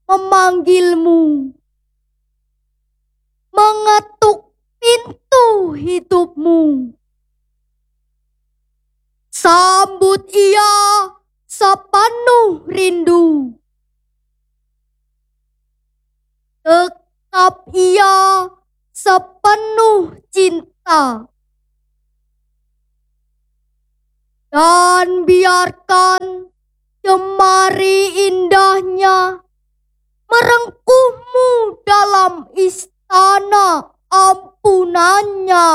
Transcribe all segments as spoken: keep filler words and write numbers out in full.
memanggilmu, mengetuk pintu hidupmu. Sambut ia sepenuh rindu, dekap ia sepenuh cinta, dan biarkan jemari indahnya merengkuhmu dalam istana ampunannya.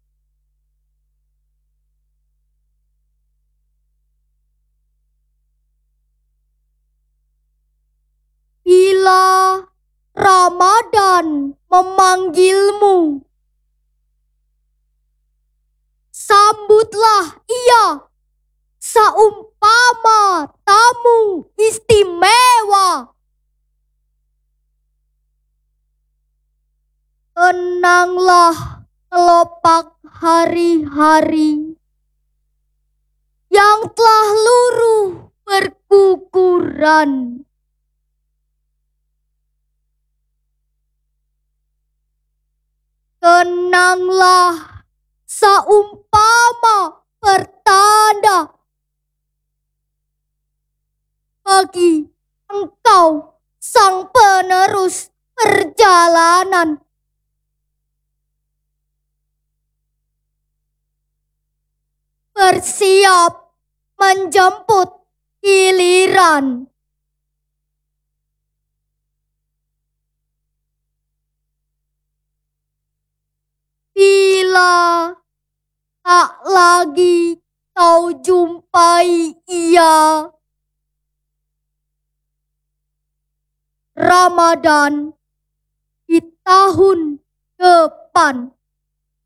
Bila Ramadan memanggilmu, sambutlah ia seumpama tamu istimewa. Kenanglah kelopak hari-hari yang telah luruh berguguran. Kenanglah seumpama pertanda bagi engkau sang penerus perjalanan. Bersiap menjemput giliran. Bila tak lagi kau jumpai ia, Ramadan di tahun depan.